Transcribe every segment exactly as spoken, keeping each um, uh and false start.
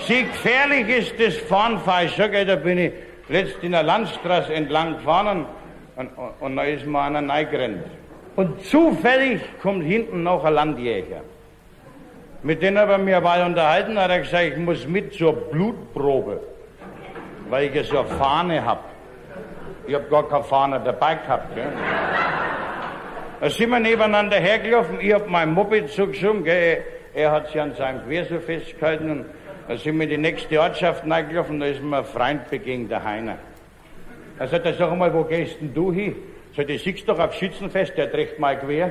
Sie gefährlich ist das Fahren, falsch. Da bin ich letzt in der Landstraße entlang gefahren und, und, und da ist mir einer reingerannt. Und zufällig kommt hinten noch ein Landjäger. Mit dem haben wir mich aber unterhalten, hat er gesagt, ich muss mit zur Blutprobe, weil ich ja so eine Fahne hab. Ich hab gar keine Fahne dabei gehabt, gell. Da sind wir nebeneinander hergelaufen, ich hab mein Moped zugeschoben, gell. Er hat sich an seinem Gewehr so festgehalten und da sind wir in die nächste Ortschaft reingelaufen, da ist mir ein Freund begegnet, der Heiner. Er sagt, sag mal, wo gehst denn du hin? Sagt, ich siehst doch auf Schützenfest, der trägt mein Gewehr.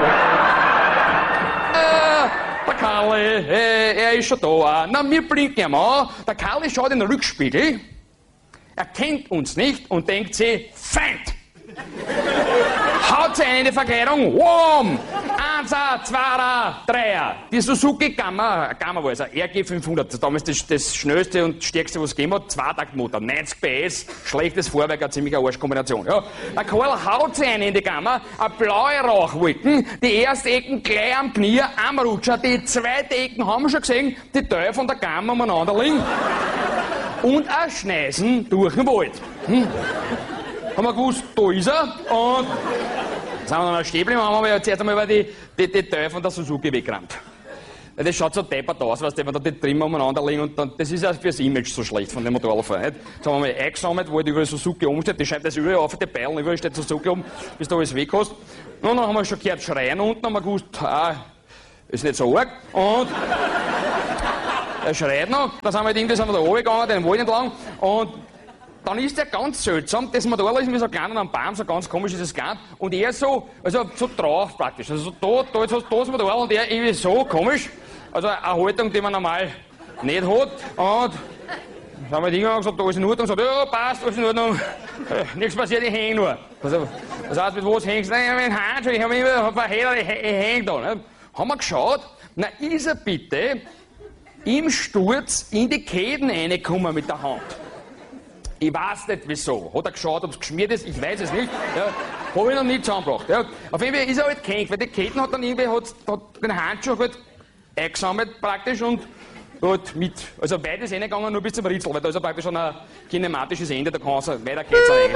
Der Karl, äh, er ist schon da. Na, wir blinken ihm an. Der Karl schaut in den Rückspiegel. Er kennt uns nicht und denkt sich, Feind! Haut sie eine in die Verkleidung. Wom! Einser, Zweier, Dreier. Die Suzuki Gamma, Gamma war es, ein R G fünfhundert. Damals das, das schnellste und stärkste, was es gegeben hat. Zweitaktmotor, neunzig P S, schlechtes Fahrwerk, eine ziemliche Arschkombination. Ja. Der Karl haut sie eine in die Gamma, eine blaue Rauchwolken, die erste Ecken gleich am Knie, am Rutscher, die zweite Ecken haben wir schon gesehen, die Teile von der Gamma umeinander liegen. Und ein Schneisen durch den Wald. Hm. Haben wir gewusst, da ist er. Und sind wir dann stehen geblieben, haben wir zuerst einmal über die, die, die Teile von der Suzuki weggerannt. Ja, das schaut so deppert aus, weißt du, wenn da die Trimmer umeinander liegen und dann, das ist ja fürs Image so schlecht von dem Motorradfahren. Jetzt haben wir mal eingesammelt, wo die über Suzuki oben steht, die schreibt das überall auf, die Beilen, überall steht Suzuki oben, bis da alles weg hast. Und dann haben wir schon gehört schreien unten, haben wir gewusst, ah, ist nicht so arg. Und er schreit noch, dann sind wir halt irgendwie sind wir da runtergegangen, den Wald entlang, und dann ist er ganz seltsam, das Motorrad ist wie so klein am Baum, so ganz komisch ist es klein, und er so, also so drauf praktisch, also so da, da jetzt hast du das Motorrad und er irgendwie so komisch, also eine Haltung, die man normal nicht hat, und dann haben wir hingegangen und gesagt, da ist in Ordnung, und gesagt, ja, passt, alles in Ordnung, nichts passiert, ich häng nur. Also, das heißt, mit was hängst du? Nein, mit dem Handschuh, ich hab immer, hab ein Händler, ich, ich häng da. Ne? Haben wir geschaut, na ist er bitte im Sturz in die Käden reingekommen mit der Hand. Ich weiß nicht wieso. Hat er geschaut, ob es geschmiert ist? Ich weiß es nicht. Ja, habe ich noch nie zusammengebracht. Ja. Auf jeden Fall ist er halt gehängt, weil die Ketten hat dann irgendwie hat, hat den Handschuh halt eingesammelt praktisch und hat mit, also weit ist reingegangen, nur bis zum Ritzel, weil da ist ja praktisch schon ein kinematisches Ende, da kann es weiter geht's eigentlich.